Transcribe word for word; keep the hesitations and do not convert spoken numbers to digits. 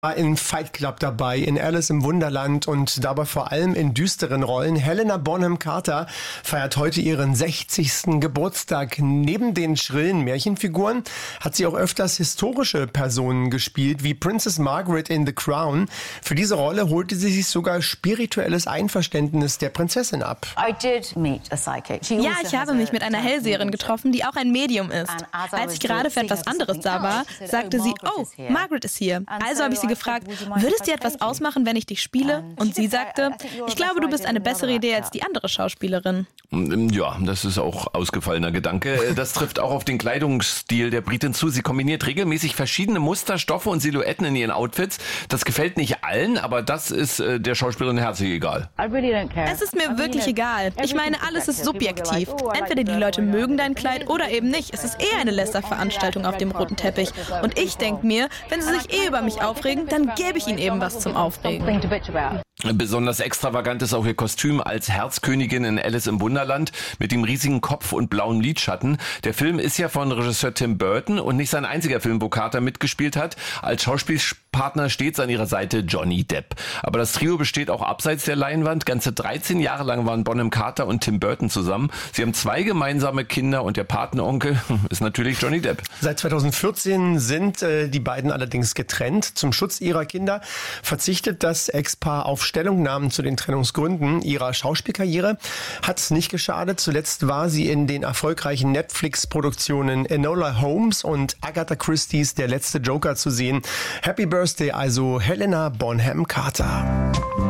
War in Fight Club dabei, in Alice im Wunderland und dabei vor allem in düsteren Rollen. Helena Bonham Carter feiert heute ihren sechzigsten Geburtstag. Neben den schrillen Märchenfiguren hat sie auch öfters historische Personen gespielt, wie Princess Margaret in The Crown. Für diese Rolle holte sie sich sogar spirituelles Einverständnis der Prinzessin ab. Ja, ich habe mich mit einer Hellseherin getroffen, die auch ein Medium ist. Als ich gerade für etwas anderes da war, sagte sie, oh, Margaret ist hier. Also habe ich sie gefragt, würde es dir etwas ausmachen, wenn ich dich spiele? Und sie sagte, ich glaube, du bist eine bessere Idee als die andere Schauspielerin. Ja, das ist auch ausgefallener Gedanke. Das trifft auch auf den Kleidungsstil der Britin zu. Sie kombiniert regelmäßig verschiedene Muster, Stoffe und Silhouetten in ihren Outfits. Das gefällt nicht allen, aber das ist der Schauspielerin herzlich egal. Es ist mir wirklich egal. Ich meine, alles ist subjektiv. Entweder die Leute mögen dein Kleid oder eben nicht. Es ist eher eine Lästerveranstaltung auf dem roten Teppich. Und ich denke mir, wenn sie sich eh über mich aufregen, dann gebe ich ihnen eben was zum Aufregen. Besonders extravagant ist auch ihr Kostüm als Herzkönigin in Alice im Wunderland mit dem riesigen Kopf und blauen Lidschatten. Der Film ist ja von Regisseur Tim Burton und nicht sein einziger Film, wo Carter mitgespielt hat. Als Schauspielpartner stets an ihrer Seite Johnny Depp. Aber das Trio besteht auch abseits der Leinwand. Ganze dreizehn Jahre lang waren Bonham Carter und Tim Burton zusammen. Sie haben zwei gemeinsame Kinder und der Patenonkel ist natürlich Johnny Depp. Seit zweitausendvierzehn sind äh, die beiden allerdings getrennt. Zum Schutz ihrer Kinder verzichtet das Ex-Paar auf Stellungnahmen zu den Trennungsgründen ihrer Schauspielkarriere. Hat es nicht geschadet. Zuletzt war sie in den erfolgreichen Netflix-Produktionen Enola Holmes und Agatha Christie's Der letzte Joker zu sehen. Happy Birthday also Helena Bonham Carter.